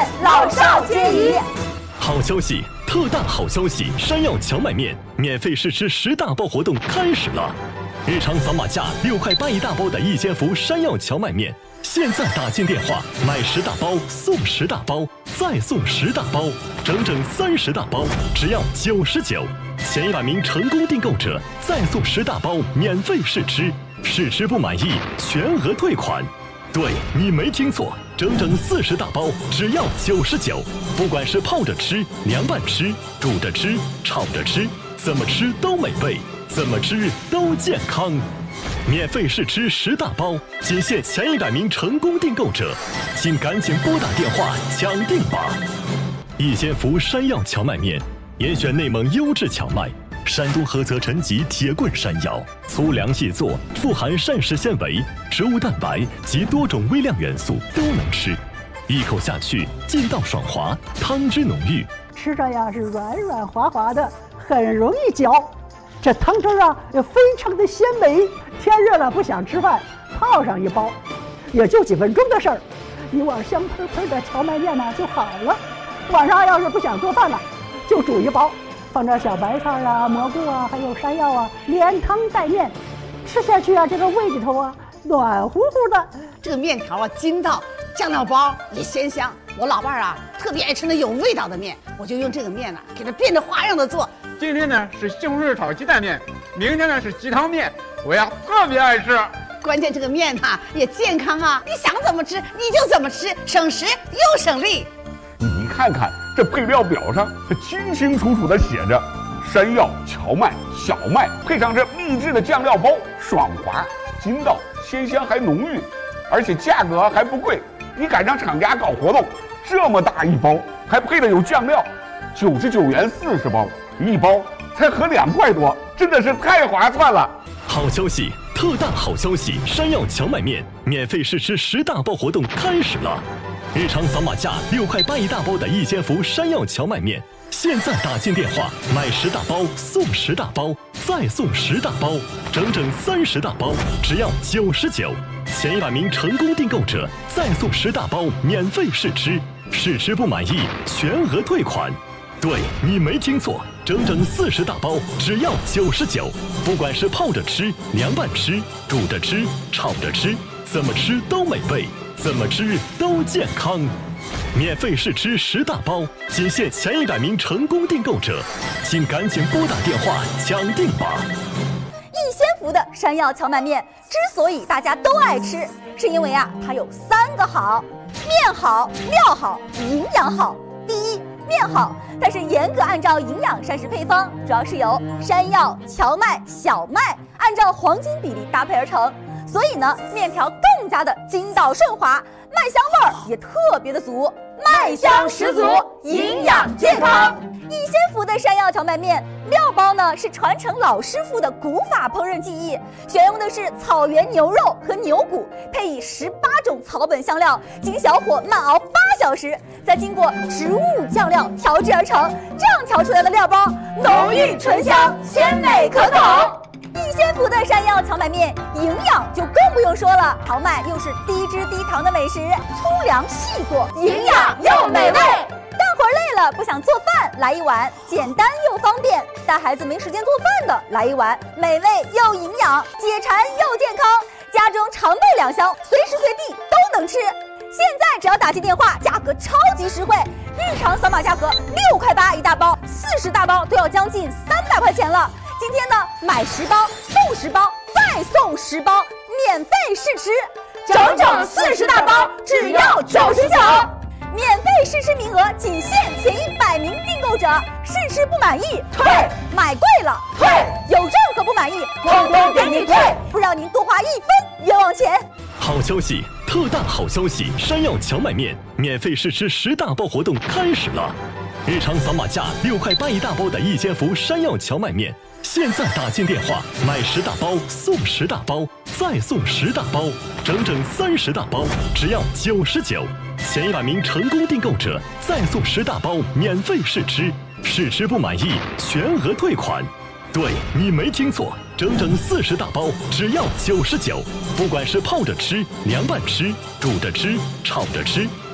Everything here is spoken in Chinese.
老少皆宜。 好消息，特大好消息！山药荞麦面免费试吃10大包活动开始了。日常扫码价6块8一大包的一千福山药荞麦面，现在打进电话买10大包送10大包，再送10大包，整整30大包，只要99。前100名成功订购者再送10大包免费试吃，试吃不满意全额退款。对，你没听错，整整40大包，只要99。不管是泡着吃、凉拌吃、煮着吃、炒着吃，怎么吃都美味，怎么吃都健康。免费试吃10大包，仅限前100名成功订购者，请赶紧拨打电话抢订吧！一千福山药荞麦面，严选内蒙优质荞麦。山东菏泽陈集铁棍山药，粗粮细作，富含膳食纤维、植物蛋白及多种微量元素，都能吃。一口下去，劲道爽滑，汤汁浓郁， 吃着呀是软软滑滑的，很容易嚼。这汤汁啊也非常的鲜美。天热了不想吃饭，泡上一包，也就几分钟的事儿，一碗香喷喷的荞麦面呢就好了。晚上要是不想做饭了，就煮一包。放点小白菜啊、蘑菇啊，还有山药啊，连汤带面，吃下去啊，这个胃里头啊暖乎乎的。 这个面条啊筋道，酱料包也鲜香。我老伴儿啊特别爱吃那有味道的面，我就用这个面呢给它变着花样的做。 今天呢是西红柿炒鸡蛋面，明天呢是鸡汤面，我呀特别爱吃。 关键这个面呐也健康啊，你想怎么吃你就怎么吃，省时又省力。 你看看这配料表上，它清清楚楚地写着山药、荞麦、小麦，配上这秘制的酱料包，爽滑、筋道、鲜香还浓郁，而且价格还不贵。你赶上厂家搞活动，这么大一包，还配的有酱料，99元40包，一包才合2块多，真的是太划算了。 好消息，特大好消息！山药荞麦面免费试吃10大包活动开始了。日常扫码价6块8一大包的一千福山药荞麦面，现在打进电话买10大包送10大包，再送10大包，整整30大包，只要99。前100名成功订购者再送10大包免费试吃，试吃不满意全额退款。对，你没听错，整整40大包，只要99。不管是泡着吃、凉拌吃、煮着吃、炒着吃，怎么吃都美味，怎么吃都健康。免费试吃10大包，仅限前100名成功订购者，请赶紧拨打电话抢订吧！ 一仙福的山药荞麦面之所以大家都爱吃，是因为啊它有3个好：面好、料好、营养好。第一，面好，它是严格按照营养膳食配方，主要是由山药、荞麦、小麦按照黄金比例搭配而成，所以呢面条更加的筋道顺滑，麦香味儿也特别的足，麦香十足，营养健康。一仙福的山药荞麦面料包呢是传承老师傅的古法烹饪技艺，选用的是草原牛肉和牛骨，配以18种草本香料，经小火慢熬8小时，再经过植物酱料调制而成，这样调出来的料包浓郁醇香，鲜美可口。一仙福的山药荞麦面营养就更不用说了，荞麦又是低脂低糖的美食，粗粮细做，营养又美味。干活累了不想做饭，来一碗简单又方便；带孩子没时间做饭的，来一碗美味又营养，解馋又健康，家中常备2箱，随时随地都能吃。现在只要打进电话，价格超级实惠，日常扫码价格6块8一大包，40大包都要将近300块钱了。今天呢，买10包送10包，再送10包，免费试吃，整整40大包，只要99。免费试吃名额仅限前100名订购者，试吃不满意退，买贵了退，有任何不满意统统给您退，不让您多花1分冤枉钱。 好消息，特大好消息！山药荞麦面免费试吃10大包活动开始了。日常扫码价6块8一大包的一千福山药荞麦面，现在打进电话买10大包送10大包，再送10大包，整整30大包，只要99。前100名成功订购者再送10大包免费试吃，试吃不满意全额退款。对，你没听错，整整40大包，只要99。不管是泡着吃、凉拌吃、煮着吃、炒着吃，